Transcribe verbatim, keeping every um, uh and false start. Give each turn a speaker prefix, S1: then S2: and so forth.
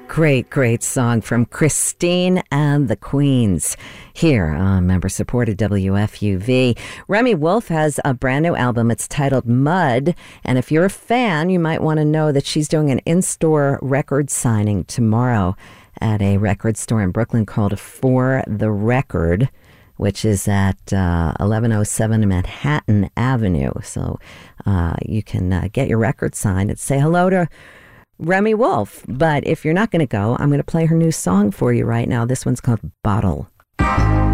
S1: Great, great song from Christine and the Queens here on member-supported W F U V. Remi Wolf has a brand new album. It's titled Mud. And if you're a fan, you might want to know that she's doing an in-store record signing tomorrow at a record store in Brooklyn called For the Record, which is at uh, eleven oh seven Manhattan Avenue. So uh, you can uh, get your record signed and say hello to Remi Wolf. But if you're not going to go, I'm going to play her new song for you right now. This one's called Bottle.